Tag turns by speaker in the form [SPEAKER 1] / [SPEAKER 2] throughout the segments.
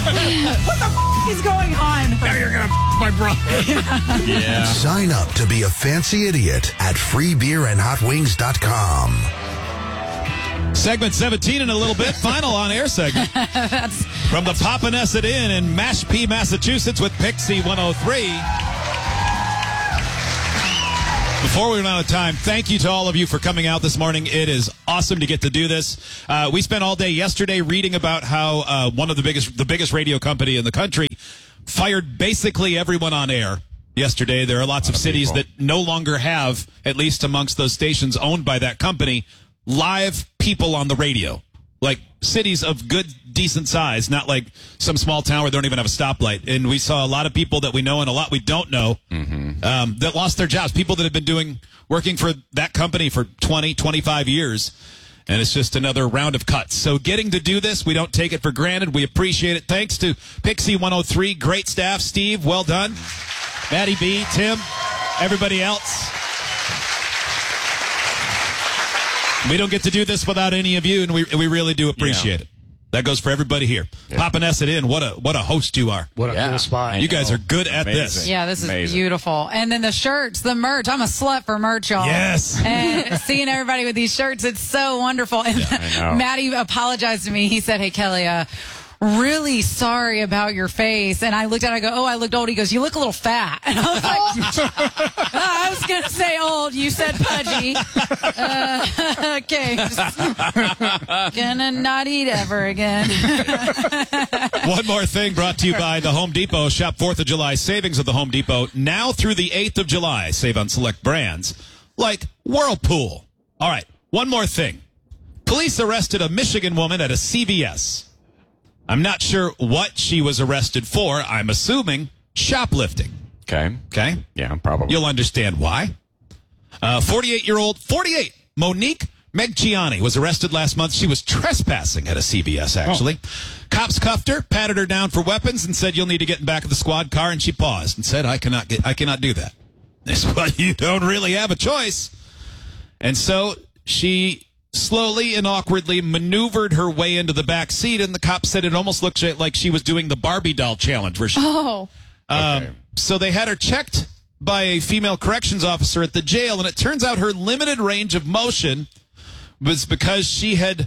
[SPEAKER 1] What the is going on?
[SPEAKER 2] Now you're going to my brother.
[SPEAKER 3] Yeah.
[SPEAKER 4] Sign up to be a fancy idiot at freebeerandhotwings.com.
[SPEAKER 3] Segment 17 in a little bit. Final on-air segment. From the Papaneset Inn in Mashpee, Massachusetts with Pixie 103. Before we run out of time, thank you to all of you for coming out this morning. It is awesome to get to do this. We spent all day yesterday reading about how one of the biggest radio company in the country fired basically everyone on air yesterday. There are lots of cities that no longer have, at least amongst those stations owned by that company, live people on the radio. Like cities of good, decent size, not like some small town where they don't even have a stoplight. And we saw a lot of people that we know and a lot we don't know that lost their jobs. People that have been working for that company for 20, 25 years. And it's just another round of cuts. So getting to do this, we don't take it for granted. We appreciate it. Thanks to Pixie 103. Great staff. Steve, well done. Maddie B, Tim, everybody else. We don't get to do this without any of you, and we really do appreciate it. That goes for everybody here. Yeah. Papaneset Inn, what a host you are.
[SPEAKER 2] What a cool spot.
[SPEAKER 3] You guys are good at this.
[SPEAKER 1] Yeah, this is beautiful. And then the shirts, the merch. I'm a slut for merch, y'all.
[SPEAKER 3] Yes.
[SPEAKER 1] And seeing everybody with these shirts, it's so wonderful. And Maddie apologized to me. He said, hey, Kelly, really sorry about your face. And I looked at it, I go, oh, I looked old. He goes, you look a little fat. And I was like, I was going to say old. You said pudgy. Okay. Gonna not eat ever again.
[SPEAKER 3] One more thing brought to you by the Home Depot. Shop 4th of July savings at the Home Depot now through the 8th of July. Save on select brands like Whirlpool. All right, one more thing. Police arrested a Michigan woman at a CVS. I'm not sure what she was arrested for. I'm assuming shoplifting. Okay?
[SPEAKER 5] Yeah, probably.
[SPEAKER 3] You'll understand why. 48-year-old, Monique Meggiani was arrested last month. She was trespassing at a CVS, actually. Cops cuffed her, patted her down for weapons, and said, you'll need to get in back of the squad car. And she paused and said, I cannot do that. That's why you don't really have a choice. And so she slowly and awkwardly maneuvered her way into the back seat, and the cop said it almost looked like she was doing the Barbie doll challenge. Where she, So they had her checked by a female corrections officer at the jail, and it turns out her limited range of motion was because she had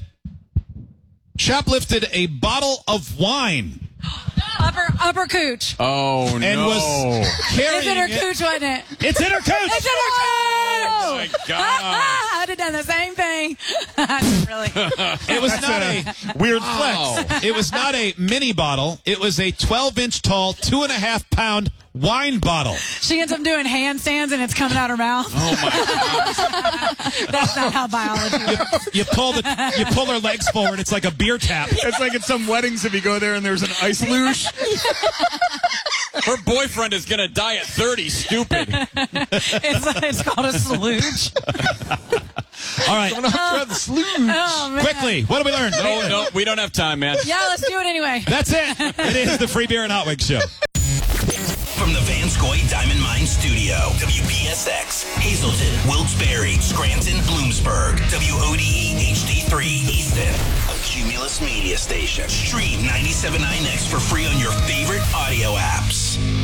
[SPEAKER 3] shoplifted a bottle of wine.
[SPEAKER 1] Upper cooch.
[SPEAKER 5] Oh, no.
[SPEAKER 3] And was carrying
[SPEAKER 1] It's in her cooch, wasn't it?
[SPEAKER 3] It's in her cooch.
[SPEAKER 1] It's in her cooch.
[SPEAKER 5] Oh, my God.
[SPEAKER 1] I'd have done the same thing. Really.
[SPEAKER 3] It was not a weird flex. It was not a mini bottle. It was a 12-inch tall, 2.5-pound wine bottle.
[SPEAKER 1] She ends up doing handstands and it's coming out her mouth.
[SPEAKER 5] Oh, my God.
[SPEAKER 1] That's not how biology works.
[SPEAKER 3] You pull her legs forward. It's like a beer tap.
[SPEAKER 2] It's like at some weddings if you go there and there's an ice luge.
[SPEAKER 5] Her boyfriend is going to die at 30, stupid.
[SPEAKER 1] It's called a slooge.
[SPEAKER 3] All right. Quickly, what have we learned?
[SPEAKER 5] No, we don't have time, man.
[SPEAKER 1] Yeah, let's do it anyway.
[SPEAKER 3] That's it. It is the Free Beer and Hot Wings Show.
[SPEAKER 6] From the Vanscoy Diamond Mine Studio, WPSX, Hazleton, Wilkes-Barre, Scranton, Bloomsburg, WODE HD3 Easton, a Cumulus Media Station. Stream 97.9X for free on your favorite audio apps.